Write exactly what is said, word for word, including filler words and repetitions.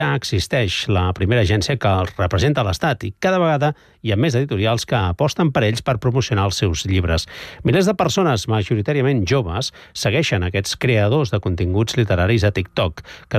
ja existeix la primera agència que els representa a l'Estat i cada vegada hi ha més editorials que aposten per ells per promocionar els seus llibres. Milers de persones, majoritàriament joves, segueixen aquests creadors de continguts literaris a TikTok, que